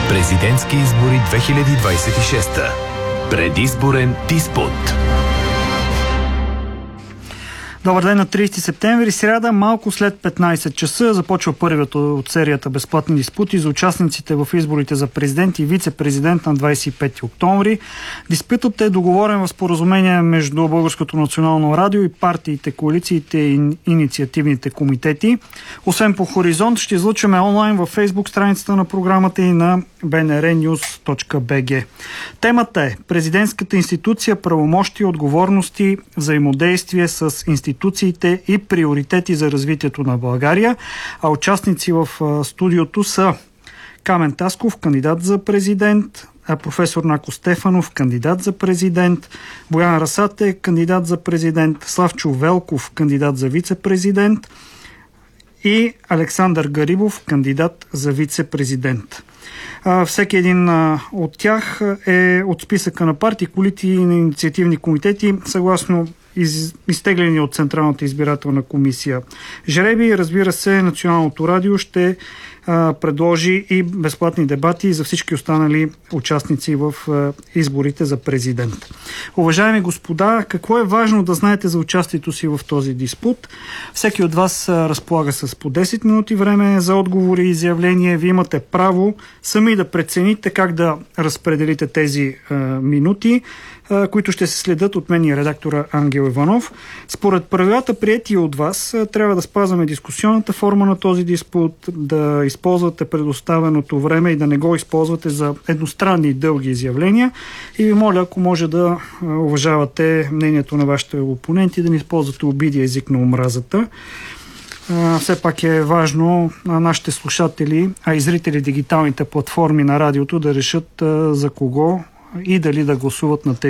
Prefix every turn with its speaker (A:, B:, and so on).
A: Президентски избори 2026. Предизборен диспут.
B: Добър ден на 30 септември, сряда, малко след 15 часа започва първият от серията безплатни диспути за участниците в изборите за президент и вице-президент на 25 октомври. Диспутът е договорен в споразумение между Българското национално радио и партиите, коалициите и инициативните комитети. Освен по Хоризонт, ще излъчваме онлайн във Фейсбук страницата на програмата и на bnrnews.bg. Темата е президентската институция, правомощия, отговорности, взаимодействие с институциите и приоритети за развитието на България. А участници в студиото са Камен Тасков, кандидат за президент, професор Нако Стефанов, кандидат за президент, Боян Расате, кандидат за президент, Славчо Велков, кандидат за вице-президент и Александър Гарибов, кандидат за вице-президент. Всеки един от тях е от списъка на партии, коалиции и на инициативни комитети, съгласно изтеглени от Централната избирателна комисия жребий. Разбира се, Националното радио ще предложи и безплатни дебати за всички останали участници в изборите за президент. Уважаеми господа, какво е важно да знаете за участието си в този диспут? Всеки от вас разполага с по 10 минути време за отговори и изявления. Вие имате право сами да прецените как да разпределите тези минути, които ще се следят от мен и редактора Ангел Иванов. Според правилата, приети от вас, трябва да спазваме дискусионната форма на този диспут, да използвате предоставеното време и да не го използвате за едностранни и дълги изявления. И ви моля, ако може да уважавате мнението на вашите опоненти, да не използвате обиди език на омразата. Все пак е важно нашите слушатели, а и зрители дигиталните платформи на радиото да решат за кого и дали да гласуват на тези